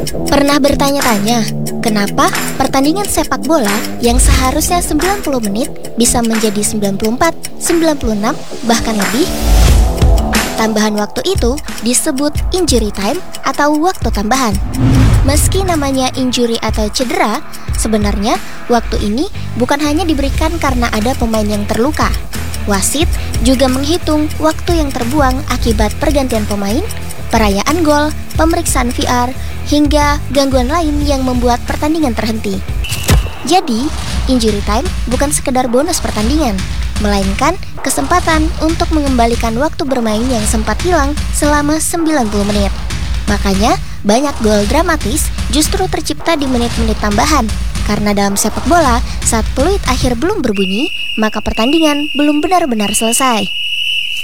Pernah bertanya-tanya, kenapa pertandingan sepak bola yang seharusnya 90 menit bisa menjadi 94, 96, bahkan lebih? Tambahan waktu itu disebut injury time atau waktu tambahan. Meski namanya injury atau cedera, sebenarnya waktu ini bukan hanya diberikan karena ada pemain yang terluka. Wasit juga menghitung waktu yang terbuang akibat pergantian pemain, perayaan gol, pemeriksaan VR, hingga gangguan lain yang membuat pertandingan terhenti. Jadi, injury time bukan sekedar bonus pertandingan, melainkan kesempatan untuk mengembalikan waktu bermain yang sempat hilang selama 90 menit. Makanya, banyak gol dramatis justru tercipta di menit-menit tambahan. Karena dalam sepak bola, saat peluit akhir belum berbunyi, maka pertandingan belum benar-benar selesai.